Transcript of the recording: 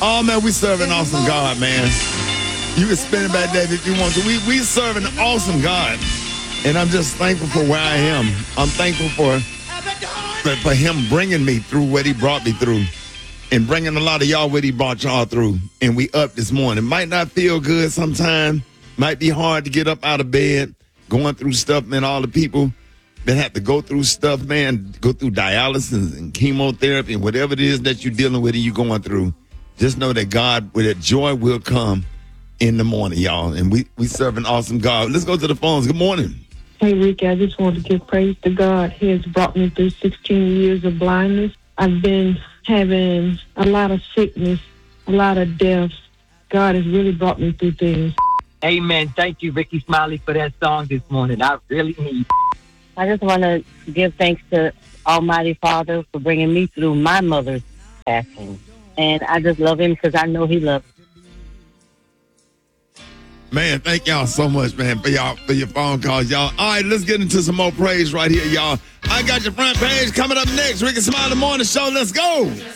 Oh, man, we serve an awesome God, man. You can spend it back there if you want to. We serve an awesome God. And I'm just thankful for where I am. I'm thankful for him bringing me through what he brought me through. And bringing a lot of y'all what he brought y'all through. And we up this morning. Might not feel good sometimes. Might be hard to get up out of bed. Going through stuff, man. All the people that have to go through stuff, man. Go through dialysis and chemotherapy and whatever it is that you're dealing with and you're going through. Just know that God, with that joy will come in the morning, y'all. And we serve an awesome God. Let's go to the phones. Good morning. Hey, Ricky, I just want to give praise to God. He has brought me through 16 years of blindness. I've been having a lot of sickness, a lot of deaths. God has really brought me through things. Amen. Thank you, Ricky Smiley, for that song this morning. I really need. I just want to give thanks to Almighty Father for bringing me through my mother's passing. And I just love him because I know he loves me. Man, thank y'all so much, man, for your phone calls, y'all. All right, let's get into some more praise right here, y'all. I got your front page coming up next. Ricky Smiley Morning Show. Let's go.